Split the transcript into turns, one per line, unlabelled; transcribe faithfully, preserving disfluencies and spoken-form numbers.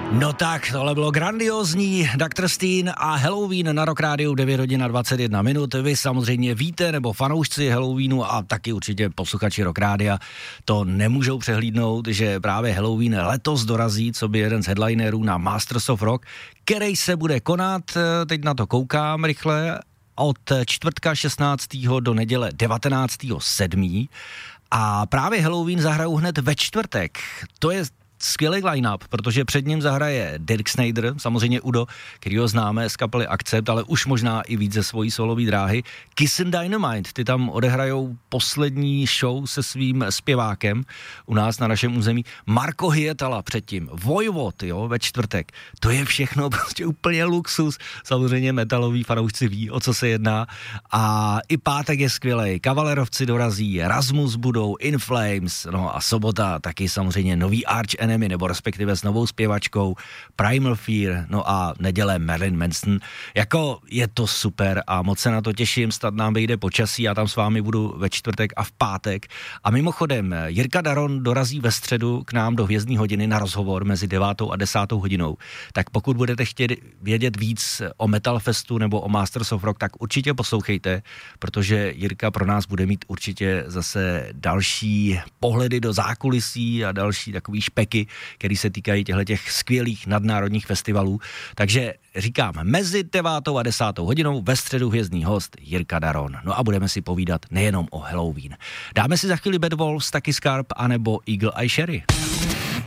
No tak, tohle bylo grandiózní, doktor Steen a Halloween na Rock Rádiu devět hodin a dvacet jedna minut. Vy samozřejmě víte, nebo fanoušci Halloweenu a taky určitě posluchači Rock Rádia to nemůžou přehlídnout, že právě Halloween letos dorazí, co by jeden z headlinerů na Masters of Rock, který se bude konat, teď na to koukám rychle, od čtvrtka šestnáctého do neděle devatenáctého sedmého A právě Halloween zahrajou hned ve čtvrtek. To je skvělý line-up, protože před ním zahraje Dirk Snyder, samozřejmě Udo, který ho známe z kapely Accept, ale už možná i víc ze svojí solový dráhy. Kiss and Dynamite, ty tam odehrajou poslední show se svým zpěvákem u nás na našem území. Marko Hyetala předtím, Vojvod, jo, ve čtvrtek. To je všechno prostě úplně luxus. Samozřejmě metalový fanoušci ví, o co se jedná. A i pátek je skvělej. Kavalerovci dorazí, Rasmus budou, In Flames, no a sobota taky samozřejmě nový Arch Enemy, nebo respektive s novou zpěvačkou Primal Fear, no a neděle Marilyn Manson. Jako je to super a moc se na to těším, snad nám vyjde počasí, já tam s vámi budu ve čtvrtek a v pátek. A mimochodem, Jirka Daron dorazí ve středu k nám do Hvězdní hodiny na rozhovor mezi devátou a desátou hodinou. Tak pokud budete chtět vědět víc o Metal Festu nebo o Masters of Rock, tak určitě poslouchejte, protože Jirka pro nás bude mít určitě zase další pohledy do zákulisí a další takový špeky, který se týkají těchto skvělých nadnárodních festivalů. Takže říkám, mezi devátou a desátou hodinou ve středu hvězdný host Jirka Daron. No a budeme si povídat nejenom o Halloween. Dáme si za chvíli Bad Wolves, taky Scarp, anebo Eagle Eye Cherry.